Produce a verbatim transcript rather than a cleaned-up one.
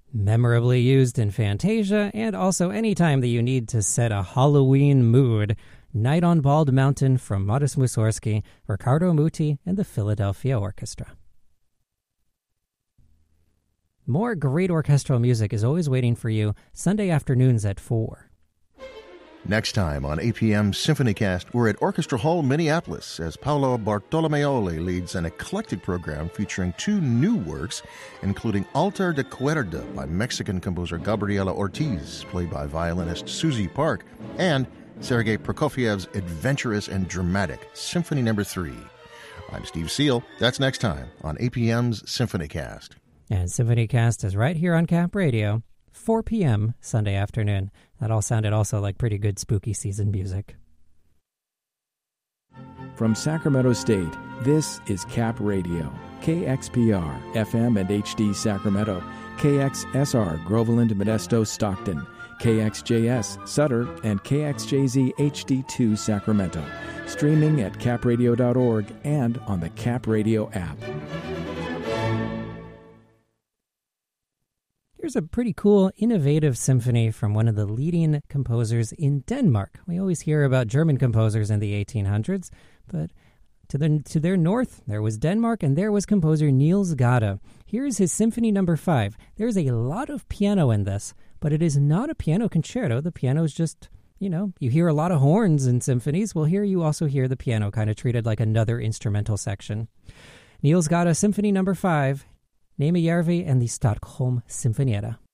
Memorably used in Fantasia, and also anytime that you need to set a Halloween mood. Night on Bald Mountain from Modest Mussorgsky, Riccardo Muti, and the Philadelphia Orchestra. More great orchestral music is always waiting for you Sunday afternoons at four. Next time on A P M SymphonyCast, we're at Orchestra Hall, Minneapolis, as Paolo Bartolomeoli leads an eclectic program featuring two new works, including Altar de Cuerda by Mexican composer Gabriela Ortiz, played by violinist Susie Park, and Sergei Prokofiev's adventurous and dramatic Symphony Number three. I'm Steve Seal. That's next time on A P M's SymphonyCast. And SymphonyCast is right here on Cap Radio, four p.m. Sunday afternoon. That all sounded also like pretty good spooky season music. From Sacramento State, this is Cap Radio, K X P R, F M and H D Sacramento, K X S R, Groveland, Modesto, Stockton, K X J S, Sutter, and K X J Z H D two Sacramento. Streaming at cap radio dot org and on the Cap Radio app. Here's a pretty cool, innovative symphony from one of the leading composers in Denmark. We always hear about German composers in the eighteen hundreds, but to, the, to their north, there was Denmark, and there was composer Niels Gade. Here's his Symphony Number five. There's a lot of piano in this, but it is not a piano concerto. The piano is just, you know, you hear a lot of horns in symphonies. Well, here you also hear the piano kind of treated like another instrumental section. Niels Gade, Symphony Number five, Nehmejärvi and the Stockholm Sinfonietta.